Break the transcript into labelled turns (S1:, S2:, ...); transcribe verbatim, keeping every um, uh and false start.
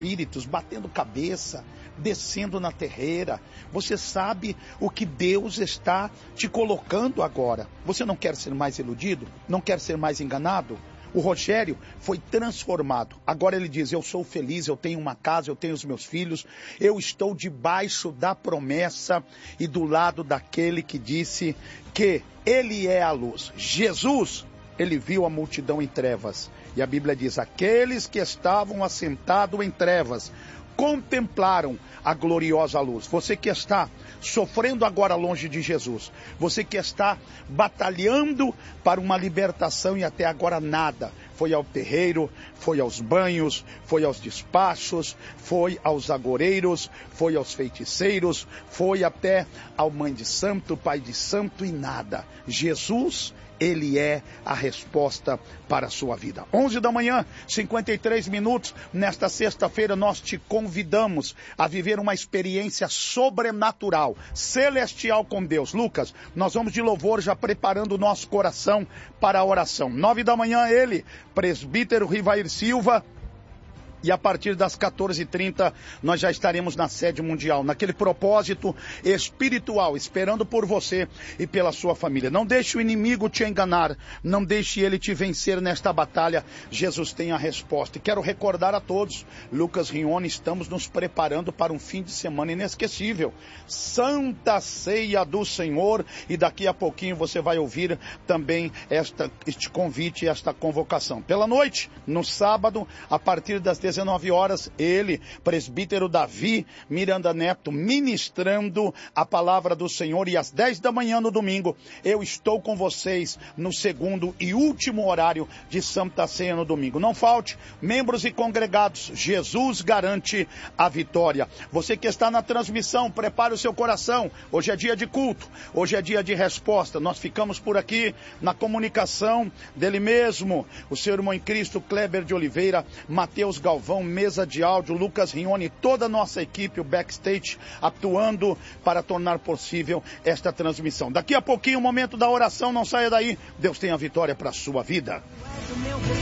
S1: espíritos, batendo cabeça, descendo na terreira. Você sabe o que Deus está te colocando agora. Você não quer ser mais iludido? Não quer ser mais enganado? O Rogério foi transformado. Agora ele diz, eu sou feliz, eu tenho uma casa, eu tenho os meus filhos, eu estou debaixo da promessa e do lado daquele que disse que ele é a luz. Jesus, ele viu a multidão em trevas. E a Bíblia diz, aqueles que estavam assentados em trevas contemplaram a gloriosa luz. Você que está sofrendo agora longe de Jesus, você que está batalhando para uma libertação e até agora nada, foi ao terreiro, foi aos banhos, foi aos despachos, foi aos agoreiros, foi aos feiticeiros, foi até ao mãe de santo, pai de santo e nada. Jesus, ele é a resposta para a sua vida. onze da manhã, cinquenta e três minutos. Nesta sexta-feira nós te convidamos a viver uma experiência sobrenatural, celestial com Deus. Lucas, nós vamos de louvor já preparando o nosso coração para a oração. nove da manhã ele, presbítero Rivair Silva. E a partir das quatorze e trinta, nós já estaremos na sede mundial, naquele propósito espiritual, esperando por você e pela sua família. Não deixe o inimigo te enganar, não deixe ele te vencer nesta batalha. Jesus tem a resposta. E quero recordar a todos, Lucas Rione, estamos nos preparando para um fim de semana inesquecível. Santa Ceia do Senhor, e daqui a pouquinho você vai ouvir também esta, este convite, esta convocação. Pela noite, no sábado, a partir das dezenove horas, ele, presbítero Davi Miranda Neto, ministrando a palavra do Senhor, e às dez da manhã no domingo, eu estou com vocês no segundo e último horário de Santa Ceia no domingo. Não falte, membros e congregados, Jesus garante a vitória. Você que está na transmissão, prepare o seu coração, hoje é dia de culto, hoje é dia de resposta. Nós ficamos por aqui na comunicação dele mesmo, o seu irmão em Cristo, Kleber de Oliveira, Mateus Galvão, mesa de áudio, Lucas Rione, toda a nossa equipe, o backstage, atuando para tornar possível esta transmissão. Daqui a pouquinho, o momento da oração, não saia daí. Deus tem a vitória para a sua vida.